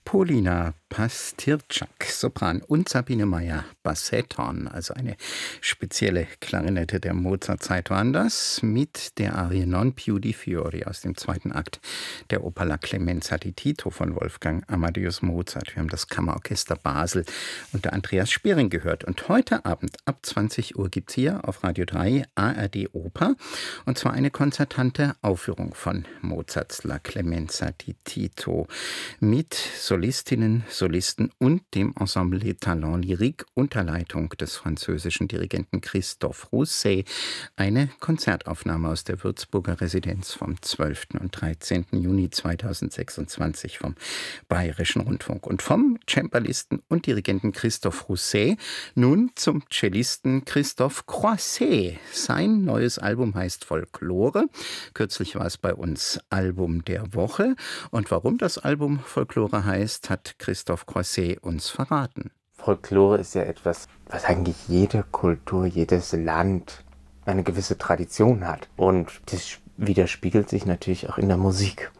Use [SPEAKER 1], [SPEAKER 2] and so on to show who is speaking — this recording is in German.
[SPEAKER 1] Polina Pastyrczak, Sopran, und Sabine Meyer, Bassetthorn, also eine spezielle Klarinette der Mozartzeit waren das, mit der Arie Non più di fiori aus dem zweiten Akt der Oper La Clemenza di Tito von Wolfgang Amadeus Mozart. Wir haben das Kammerorchester Basel unter Andreas Spiering gehört. Und heute Abend ab 20 Uhr gibt es hier auf Radio 3 ARD Oper, und zwar eine konzertante Aufführung von Mozarts La Clemenza di Tito mit Solistinnen, Solisten und dem Ensemble Les Talents Lyriques unter Leitung des französischen Dirigenten Christophe Rousset. Eine Konzertaufnahme aus der Würzburger Residenz vom 12. und 13. Juni 2026 vom Bayerischen Rundfunk. Und vom Cembalisten und Dirigenten Christophe Rousset nun zum Cellisten Christophe Croisset. Sein neues Album heißt Folklore. Kürzlich war es bei uns Album der Woche. Und warum das Album Folklore heißt, hat Christophe Croisset uns verraten.
[SPEAKER 2] Folklore ist ja etwas, was eigentlich jede Kultur, jedes Land eine gewisse Tradition hat. Und das widerspiegelt sich natürlich auch in der Musik.